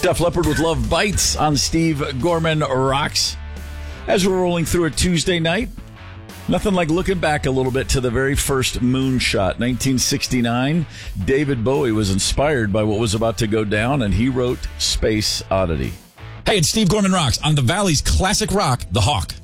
Def Leppard with Love Bites on Steve Gorman Rocks. As we're rolling through a Tuesday night, nothing like looking back a little bit to the very first moonshot, 1969. David Bowie was inspired by what was about to go down, and he wrote Space Oddity. Hey, it's Steve Gorman Rocks on the Valley's classic rock, The Hawk.